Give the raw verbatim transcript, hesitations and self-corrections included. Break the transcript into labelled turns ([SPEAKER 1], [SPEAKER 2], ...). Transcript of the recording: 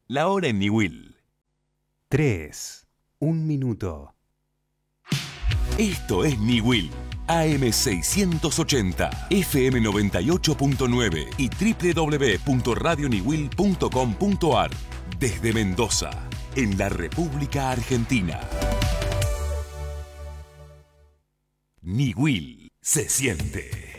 [SPEAKER 1] La hora en Niwil.
[SPEAKER 2] tres. Un minuto.
[SPEAKER 1] Esto es Niwil. A M seiscientos ochenta, F M noventa y ocho punto nueve y doble u doble u doble u punto radio niwil punto com punto ar. Desde Mendoza, en la República Argentina. Niwil se siente.